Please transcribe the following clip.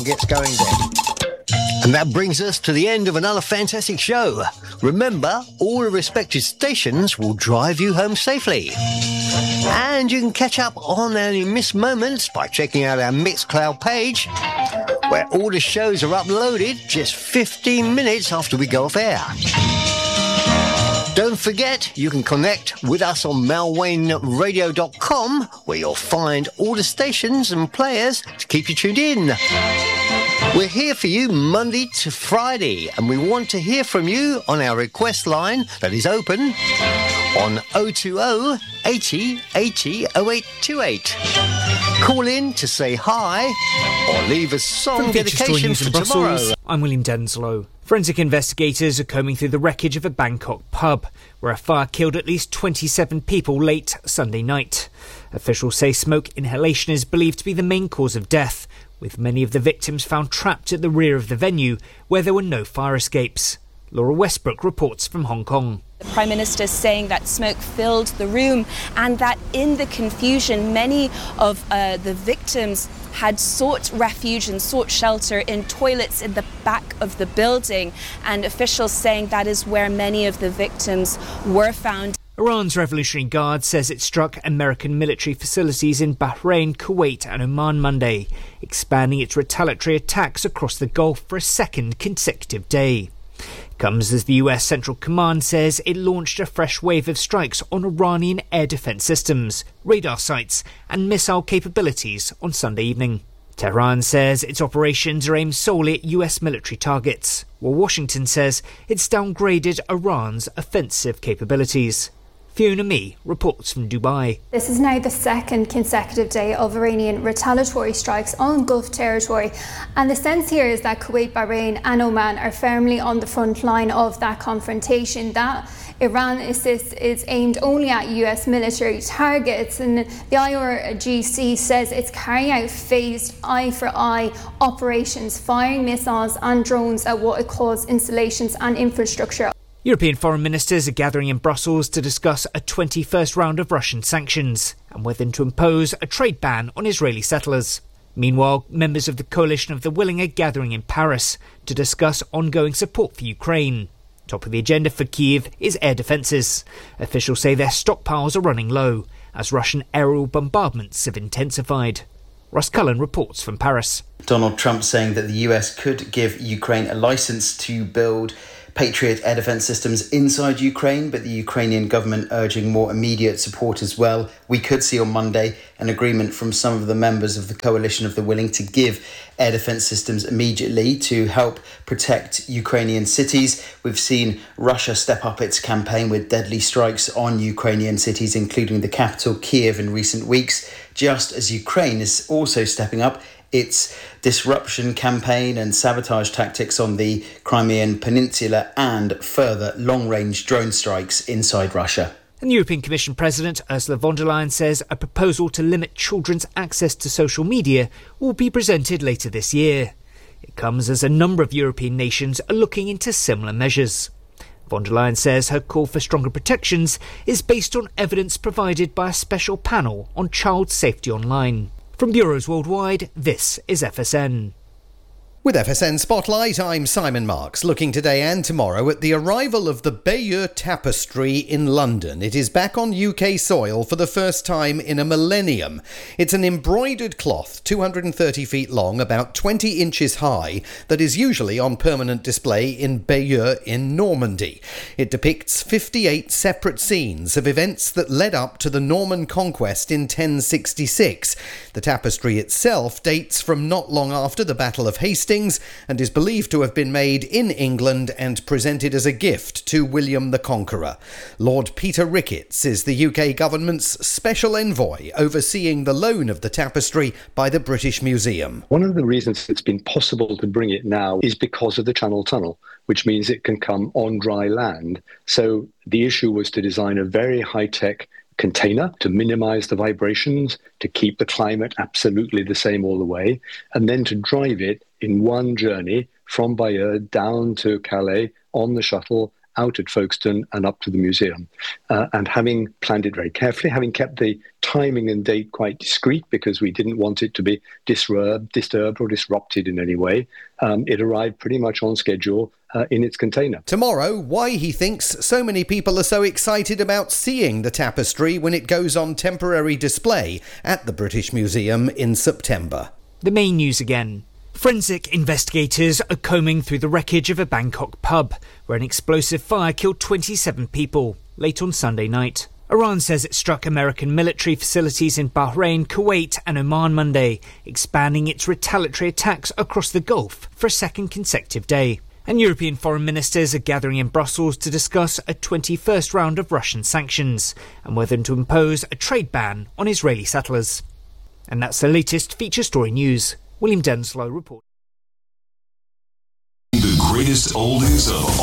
gets going then. And that brings us to the end of another fantastic show. Remember, all the respected stations will drive you home safely. And you can catch up on any missed moments by checking out our Mixcloud page, where all the shows are uploaded just 15 minutes after we go off air. Don't forget, you can connect with us on malwayneradio.com, where you'll find all the stations and players to keep you tuned in. We're here for you Monday to Friday, and we want to hear from you on our request line that is open on 020 80 80 0828. Call in to say hi or leave a song dedication for tomorrow. I'm William Denslow. Forensic investigators are combing through the wreckage of a Bangkok pub, where a fire killed at least 27 people late Sunday night. Officials say smoke inhalation is believed to be the main cause of death, with many of the victims found trapped at the rear of the venue, where there were no fire escapes. Laura Westbrook reports from Hong Kong. The Prime Minister saying that smoke filled the room and that in the confusion, many of the victims had sought refuge and sought shelter in toilets in the back of the building. And officials saying that is where many of the victims were found. Iran's Revolutionary Guard says it struck American military facilities in Bahrain, Kuwait and Oman Monday, expanding its retaliatory attacks across the Gulf for a second consecutive day. It comes as the US Central Command says it launched a fresh wave of strikes on Iranian air defence systems, radar sites and missile capabilities on Sunday evening. Tehran says its operations are aimed solely at US military targets, while Washington says it's downgraded Iran's offensive capabilities. Fiona Mee reports from Dubai. This is now the second consecutive day of Iranian retaliatory strikes on Gulf territory, and the sense here is that Kuwait, Bahrain and Oman are firmly on the front line of that confrontation. That Iran assist is aimed only at US military targets, and the IRGC says it's carrying out phased eye-for-eye operations, firing missiles and drones at what it calls installations and infrastructure. European foreign ministers are gathering in Brussels to discuss a 21st round of Russian sanctions and whether to impose a trade ban on Israeli settlers. Meanwhile, members of the Coalition of the Willing are gathering in Paris to discuss ongoing support for Ukraine. Top of the agenda for Kyiv is air defences. Officials say their stockpiles are running low as Russian aerial bombardments have intensified. Russ Cullen reports from Paris. Donald Trump saying that the US could give Ukraine a licence to build Patriot air defence systems inside Ukraine, but the Ukrainian government urging more immediate support as well. We could see on Monday an agreement from some of the members of the Coalition of the Willing to give air defence systems immediately to help protect Ukrainian cities. We've seen Russia step up its campaign with deadly strikes on Ukrainian cities, including the capital, Kyiv, in recent weeks, just as Ukraine is also stepping up its disruption campaign and sabotage tactics on the Crimean Peninsula and further long-range drone strikes inside Russia. And the European Commission President Ursula von der Leyen says a proposal to limit children's access to social media will be presented later this year. It comes as a number of European nations are looking into similar measures. Von der Leyen says her call for stronger protections is based on evidence provided by a special panel on child safety online. From bureaus worldwide, this is FSN. With FSN Spotlight, I'm Simon Marks, looking today and tomorrow at the arrival of the Bayeux Tapestry in London. It is back on UK soil for the first time in a millennium. It's an embroidered cloth, 230 feet long, about 20 inches high, that is usually on permanent display in Bayeux in Normandy. It depicts 58 separate scenes of events that led up to the Norman conquest in 1066. The tapestry itself dates from not long after the Battle of Hastings and is believed to have been made in England and presented as a gift to William the Conqueror. Lord Peter Ricketts is the UK government's special envoy overseeing the loan of the tapestry by the British Museum. One of the reasons it's been possible to bring it now is because of the Channel Tunnel, which means it can come on dry land. So the issue was to design a very high-tech container to minimize the vibrations, to keep the climate absolutely the same all the way, and then to drive it in one journey from Bayeux down to Calais on the shuttle out at Folkestone and up to the museum. And having planned it very carefully, having kept the timing and date quite discreet because we didn't want it to be disturbed or disrupted in any way, it arrived pretty much on schedule in its container. Tomorrow, why he thinks so many people are so excited about seeing the tapestry when it goes on temporary display at the British Museum in September. The main news again. Forensic investigators are combing through the wreckage of a Bangkok pub, where an explosive fire killed 27 people late on Sunday night. Iran says it struck American military facilities in Bahrain, Kuwait and Oman Monday, expanding its retaliatory attacks across the Gulf for a second consecutive day. And European foreign ministers are gathering in Brussels to discuss a 21st round of Russian sanctions and whether to impose a trade ban on Israeli settlers. And that's the latest feature story news. William Denslow reports. The greatest oldies of